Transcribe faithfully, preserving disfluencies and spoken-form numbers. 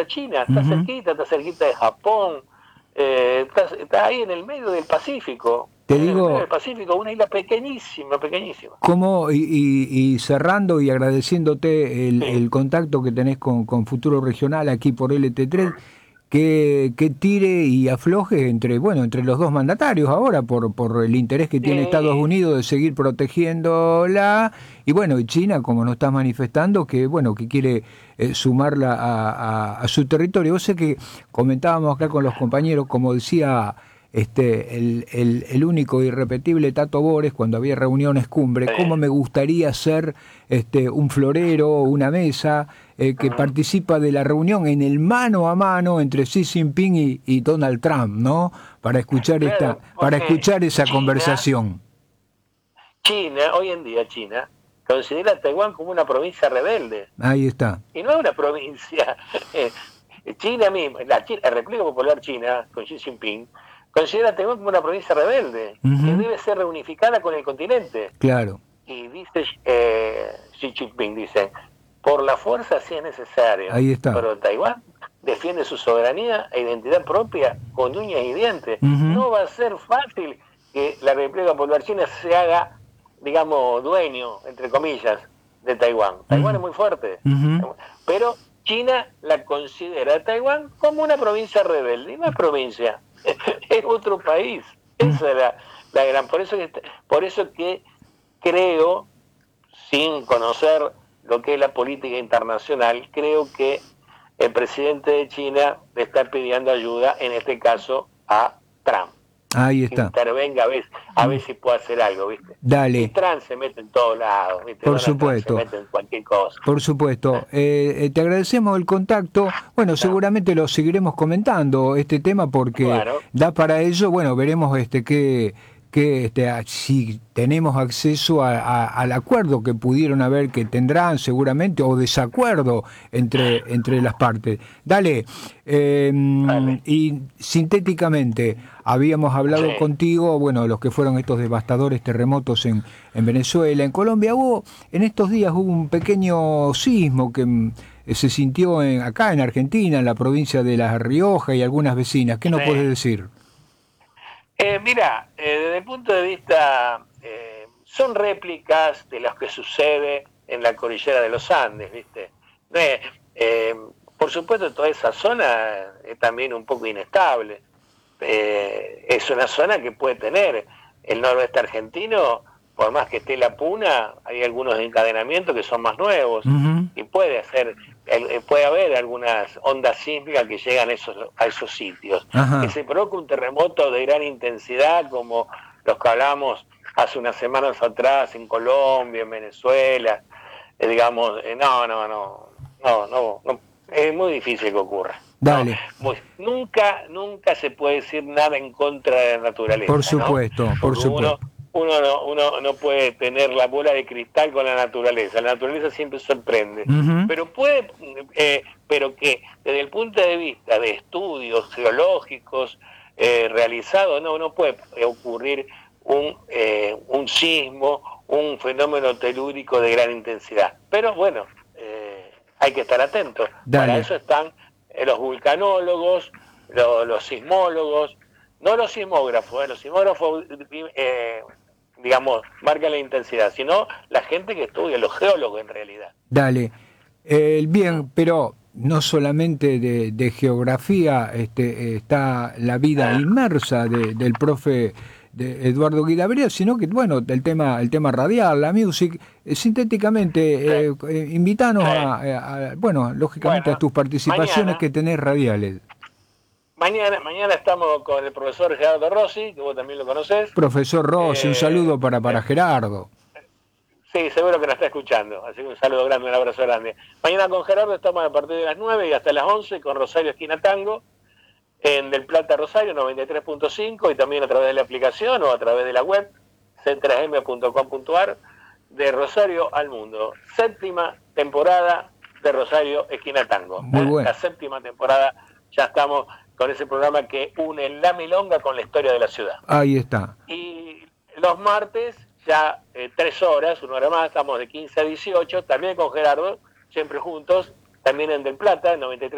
China, está uh-huh. cerquita, está cerquita de Japón, eh, está, está ahí en el medio del Pacífico. Te en digo, el medio del Pacífico, una isla pequeñísima, pequeñísima. ¿Cómo, y, y, y cerrando y agradeciéndote el, sí. el contacto que tenés con, con Futuro Regional aquí por L T tres, que, que tire y afloje entre, bueno, entre los dos mandatarios ahora por, por el interés que tiene sí. Estados Unidos de seguir protegiéndola, y bueno, y China, como nos estás manifestando, que bueno, que quiere eh, sumarla a, a, a su territorio. Vos sé que comentábamos acá con los compañeros, como decía este el, el, el único irrepetible Tato Bores cuando había reuniones cumbre, sí. cómo me gustaría ser este un florero, una mesa eh, que uh-huh. participa de la reunión en el mano a mano entre Xi Jinping y, y Donald Trump, ¿no? Para escuchar claro, esta, para escuchar esa China, conversación. China, hoy en día China considera a Taiwán como una provincia rebelde. Ahí está. Y no es una provincia. China misma, la, China, la República Popular China, con Xi Jinping, considera a Taiwán como una provincia rebelde, uh-huh. que debe ser reunificada con el continente. Claro. Y dice eh, Xi Jinping, dice, por la fuerza si es necesario. Ahí está. Pero Taiwán defiende su soberanía e identidad propia con uñas y dientes. Uh-huh. No va a ser fácil que la República Popular China se haga, digamos, dueño, entre comillas, de Taiwán. Uh-huh. Taiwán es muy fuerte. Uh-huh. Pero China la considera a Taiwán como una provincia rebelde. Y no es provincia. Es otro país. Esa es la, la gran. Por eso que, por eso que creo, sin conocer lo que es la política internacional, creo que el presidente de China le está pidiendo ayuda, en este caso, a Trump. Ahí está. Intervenga a ver, a ver si puede hacer algo, ¿viste? Dale. Y Trump se mete en todos lados, ¿viste? Por Donald supuesto. Trump se mete en cualquier cosa. Por supuesto. Eh, eh, te agradecemos el contacto. Bueno, no. seguramente lo seguiremos comentando este tema porque bueno. da para ello. Bueno, veremos este qué que este, si tenemos acceso a, a, al acuerdo que pudieron haber, que tendrán seguramente, o desacuerdo entre, entre las partes. Dale, eh, Dale. Y sintéticamente, habíamos hablado sí. contigo, bueno, los que fueron estos devastadores terremotos en, en Venezuela, en Colombia. Hubo, en estos días hubo un pequeño sismo que se sintió en, acá en Argentina, en la provincia de La Rioja y algunas vecinas. ¿Qué nos sí. puedes decir? Eh, mira, eh, desde el punto de vista, eh, son réplicas de lo que sucede en la cordillera de los Andes, ¿viste? Eh, eh, por supuesto, toda esa zona es también un poco inestable. Eh, es una zona que puede tener el noroeste argentino, por más que esté la puna, hay algunos encadenamientos que son más nuevos, uh-huh. y puede hacer, puede haber algunas ondas sísmicas que llegan a esos, a esos sitios. Uh-huh. Que se provoque un terremoto de gran intensidad, como los que hablamos hace unas semanas atrás en Colombia, en Venezuela, eh, digamos, eh, no, no, no, no, no, no, es muy difícil que ocurra. Dale. No, muy, nunca, nunca se puede decir nada en contra de la naturaleza. Por supuesto, ¿no? por supuesto. Uno, Uno no, uno no puede tener la bola de cristal con la naturaleza. La naturaleza siempre sorprende. Uh-huh. Pero puede, eh, pero que desde el punto de vista de estudios geológicos eh, realizados, no, no puede ocurrir un, eh, un sismo, un fenómeno telúrico de gran intensidad. Pero bueno, eh, hay que estar atentos. Dale. Para eso están eh, los vulcanólogos, los, los sismólogos. No los sismógrafos, eh, los sismógrafos, eh, digamos, marcan la intensidad, sino la gente que estudia, los geólogos en realidad. Dale. Eh, bien, pero no solamente de, de geografía este, está la vida ah. inmersa de, del profe de Eduardo Guidabrea, sino que, bueno, el tema el tema radial, la music, eh, sintéticamente, sí. eh, invítanos sí. a, a, bueno, lógicamente bueno, a tus participaciones mañana. que tenés radiales. Mañana, mañana estamos con el profesor Gerardo Rossi, que vos también lo conocés. Profesor Rossi, eh, un saludo para, para eh, Gerardo. Sí, seguro que nos está escuchando, así que un saludo grande, un abrazo grande. Mañana con Gerardo estamos a partir de las nueve y hasta las once con Rosario Esquina Tango, en Del Plata Rosario noventa y tres punto cinco y también a través de la aplicación o a través de la web c tres m punto com punto a r de Rosario al Mundo. Séptima temporada de Rosario Esquina Tango. Muy bueno. La séptima temporada, ya estamos con ese programa que une la milonga con la historia de la ciudad. Ahí está. Y los martes, ya eh, tres horas, una hora más, estamos de quince a dieciocho, también con Gerardo, siempre juntos, también en Del Plata, noventa y tres